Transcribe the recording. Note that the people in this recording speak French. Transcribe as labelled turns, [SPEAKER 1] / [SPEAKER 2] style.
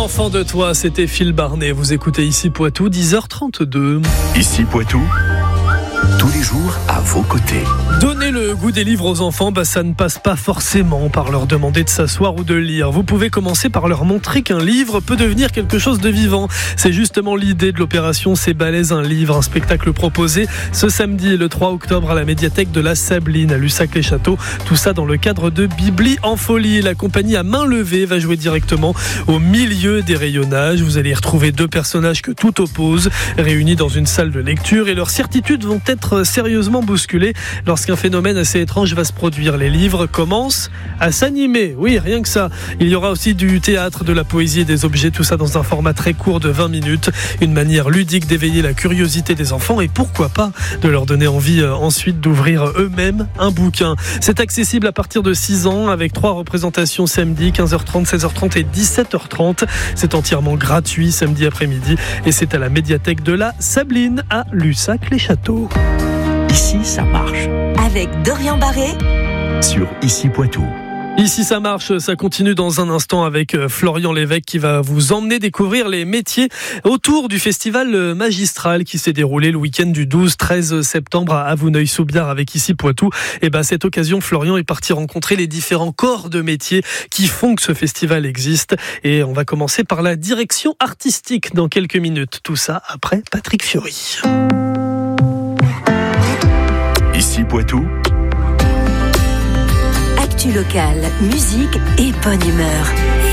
[SPEAKER 1] Enfant de toi, c'était Phil Barnet. Vous écoutez Ici Poitou, 10h32.
[SPEAKER 2] Ici Poitou, tous les jours à vos côtés.
[SPEAKER 1] Donner le goût des livres aux enfants, ça ne passe pas forcément par leur demander de s'asseoir ou de lire. Vous pouvez commencer par leur montrer qu'un livre peut devenir quelque chose de vivant. C'est justement l'idée de l'opération C'est balèze un livre, un spectacle proposé ce samedi, le 3 octobre, à la médiathèque de la Sabline, à Lussac-les-Châteaux. Tout ça dans le cadre de Bibli en folie. La compagnie à main levée va jouer directement au milieu des rayonnages. Vous allez y retrouver deux personnages que tout oppose, réunis dans une salle de lecture, et leurs certitudes vont être sérieusement bousculées lorsqu'un phénomène assez étrange va se produire. Les livres commencent à s'animer. Oui, rien que ça. Il y aura aussi du théâtre, de la poésie et des objets, tout ça dans un format très court de 20 minutes. Une manière ludique d'éveiller la curiosité des enfants et pourquoi pas de leur donner envie ensuite d'ouvrir eux-mêmes un bouquin. C'est accessible à partir de 6 ans avec 3 représentations samedi, 15h30, 16h30 et 17h30. C'est entièrement gratuit samedi après-midi et c'est à la médiathèque de la Sabline à Lussac-les-Châteaux.
[SPEAKER 2] Ici, ça marche.
[SPEAKER 3] Avec Dorian Barré
[SPEAKER 2] Sur Ici Poitou.
[SPEAKER 1] Ici ça marche, ça continue dans un instant avec Florian Lévesque qui va vous emmener découvrir les métiers autour du festival magistral qui s'est déroulé le week-end du 12-13 septembre à Vouneuil-sous-Biard avec Ici Poitou. Et à cette occasion, Florian est parti rencontrer les différents corps de métiers qui font que ce festival existe. Et on va commencer par la direction artistique dans quelques minutes. Tout ça après Patrick Fiori.
[SPEAKER 2] Ici Poitou,
[SPEAKER 3] Actu locale, musique et bonne humeur.